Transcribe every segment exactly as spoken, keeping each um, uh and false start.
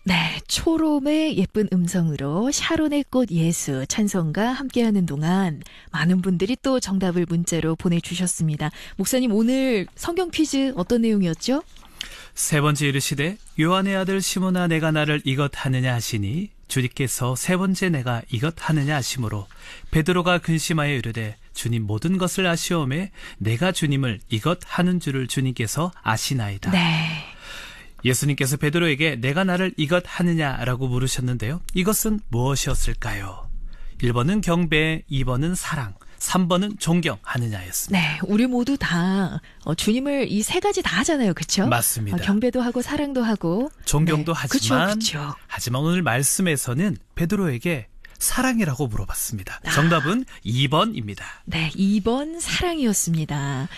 네, 초롬의 예쁜 음성으로 샤론의 꽃 예수 찬송과 함께하는 동안 많은 분들이 또 정답을 문자로 보내주셨습니다. 목사님, 오늘 성경 퀴즈 어떤 내용이었죠? 세 번째 이르시되 요한의 아들 시몬아 내가 나를 이것 하느냐 하시니 주님께서 세 번째 내가 이것 하느냐 하심으로 베드로가 근심하여 이르되 주님 모든 것을 아시오매 내가 주님을 이것 하는 줄을 주님께서 아시나이다. 네. 예수님께서 베드로에게 내가 나를 이것 하느냐라고 물으셨는데요. 이것은 무엇이었을까요? 일 번은 경배, 이 번은 사랑, 삼 번은 존경하느냐였습니다. 네, 우리 모두 다 어, 주님을 이 세 가지 다 하잖아요. 그렇죠? 맞습니다. 어, 경배도 하고 사랑도 하고 존경도 네. 하지만 그쵸, 그쵸. 하지만 오늘 말씀에서는 베드로에게 사랑이라고 물어봤습니다. 아. 정답은 이 번입니다. 네, 이 번 사랑이었습니다.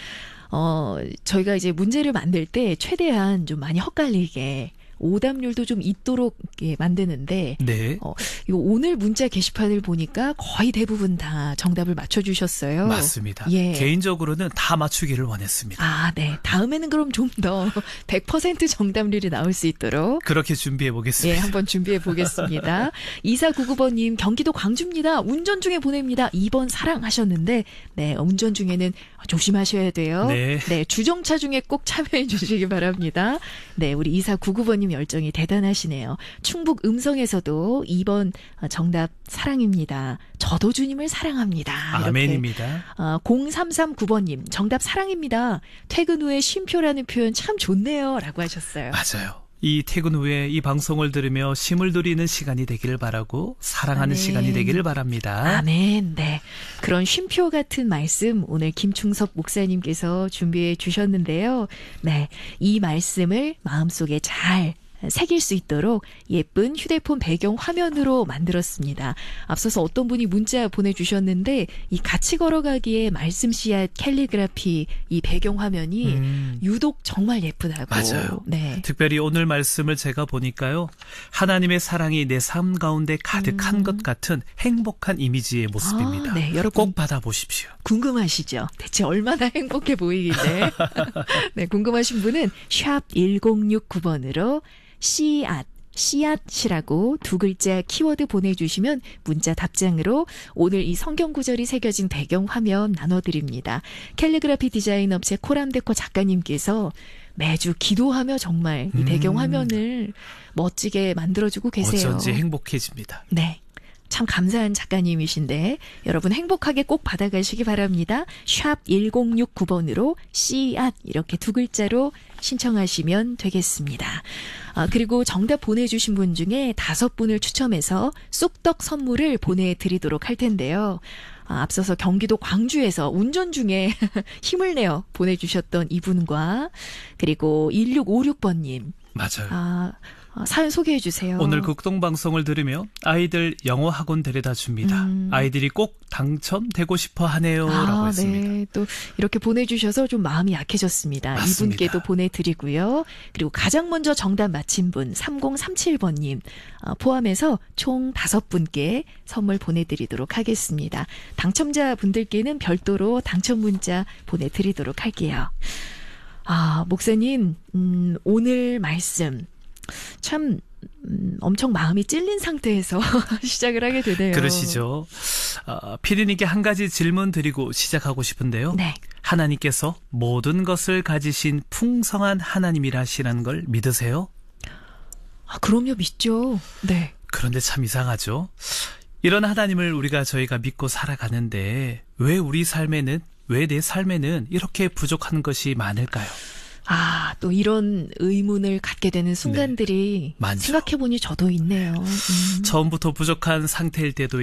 어, 저희가 이제 문제를 만들 때 최대한 좀 많이 헛갈리게 오답률도 좀 있도록 예, 만드는데 네. 어, 이거 오늘 문자 게시판을 보니까 거의 대부분 다 정답을 맞춰주셨어요. 맞습니다. 예. 개인적으로는 다 맞추기를 원했습니다. 아, 네. 다음에는 그럼 좀 더 백 퍼센트 정답률이 나올 수 있도록 그렇게 준비해 보겠습니다. 예, 한번 준비해 보겠습니다. 이사구구 번님, 경기도 광주입니다. 운전 중에 보냅니다. 이 번 사랑하셨는데, 네, 운전 중에는 조심하셔야 돼요. 네. 네, 주정차 중에 꼭 참여해 주시기 바랍니다. 네, 우리 이사구구 번님 열정이 대단하시네요. 충북 음성에서도 이 번 정답 사랑입니다. 저도 주님을 사랑합니다. 이렇게. 아멘입니다. 어, 공삼삼구 번님, 정답 사랑입니다. 퇴근 후에 쉼표라는 표현 참 좋네요. 라고 하셨어요. 맞아요. 이 퇴근 후에 이 방송을 들으며 쉼을 누리는 시간이 되기를 바라고 사랑하는 아멘. 시간이 되기를 바랍니다. 아멘. 네. 그런 쉼표 같은 말씀 오늘 김충섭 목사님께서 준비해 주셨는데요. 네. 이 말씀을 마음속에 잘 새길 수 있도록 예쁜 휴대폰 배경 화면으로 만들었습니다. 앞서서 어떤 분이 문자 보내주셨는데 이 같이 걸어가기에 말씀 씨앗 캘리그라피 이 배경 화면이 음. 유독 정말 예쁘다고. 맞아요. 네. 특별히 오늘 말씀을 제가 보니까요. 하나님의 사랑이 내 삶 가운데 가득한 음. 것 같은 행복한 이미지의 모습입니다. 아, 네. 여러분 꼭 받아보십시오. 궁금하시죠? 대체 얼마나 행복해 보이길래. 네, 궁금하신 분은 샵 일공육구 번으로 씨앗, 씨앗이라고 두 글자 키워드 보내주시면 문자 답장으로 오늘 이 성경 구절이 새겨진 배경 화면 나눠드립니다. 캘리그라피 디자인 업체 코람데코 작가님께서 매주 기도하며 정말 이 배경 음. 화면을 멋지게 만들어주고 계세요. 어쩐지 행복해집니다. 네. 참 감사한 작가님이신데 여러분 행복하게 꼭 받아가시기 바랍니다. 샵 일공육구 번으로 씨앗 이렇게 두 글자로 신청하시면 되겠습니다. 아, 그리고 정답 보내주신 분 중에 다섯 분을 추첨해서 쑥떡 선물을 보내드리도록 할 텐데요. 아, 앞서서 경기도 광주에서 운전 중에 힘을 내어 보내주셨던 이분과 그리고 일육오육 번님. 맞아요. 아, 아, 사연 소개해 주세요. 오늘 극동방송을 들으며 아이들 영어 학원 데려다 줍니다. 음. 아이들이 꼭 당첨되고 싶어 하네요. 아, 라고 했습니다. 네. 또 이렇게 보내주셔서 좀 마음이 약해졌습니다. 맞습니다. 이분께도 보내드리고요. 그리고 가장 먼저 정답 맞힌 분 삼공삼칠 번님 어, 포함해서 총 다섯 분께 선물 보내드리도록 하겠습니다. 당첨자 분들께는 별도로 당첨 문자 보내드리도록 할게요. 아, 목사님, 음, 오늘 말씀 참 음, 엄청 마음이 찔린 상태에서 시작을 하게 되네요. 그러시죠. 어, 피디님께 한 가지 질문 드리고 시작하고 싶은데요. 네. 하나님께서 모든 것을 가지신 풍성한 하나님이라시라는 걸 믿으세요? 아, 그럼요, 믿죠. 네. 그런데 참 이상하죠. 이런 하나님을 우리가 저희가 믿고 살아가는데 왜 우리 삶에는, 왜 내 삶에는 이렇게 부족한 것이 많을까요? 아, 또 이런 의문을 갖게 되는 순간들이 많죠. 생각해보니 저도 있네요. 음. 처음부터 부족한 상태일 때도